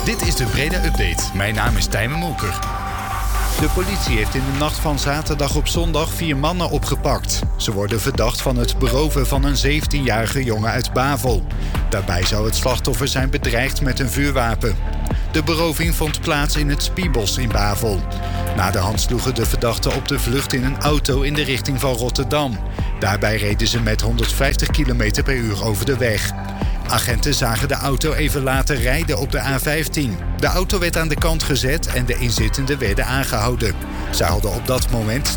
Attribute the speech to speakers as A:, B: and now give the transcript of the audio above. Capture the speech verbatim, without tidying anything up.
A: Dit is de Breda Update. Mijn naam is Tijmen Molker. De politie heeft in de nacht van zaterdag op zondag vier mannen opgepakt. Ze worden verdacht van het beroven van een zeventienjarige jongen uit Bavel. Daarbij zou het slachtoffer zijn bedreigd met een vuurwapen. De beroving vond plaats in het Spiebos in Bavel. Naderhand sloegen de verdachten op de vlucht in een auto in de richting van Rotterdam. Daarbij reden ze met honderdvijftig kilometer per uur over de weg. Agenten zagen de auto even later rijden op de A vijftien. De auto werd aan de kant gezet en de inzittenden werden aangehouden. Zij hadden op dat moment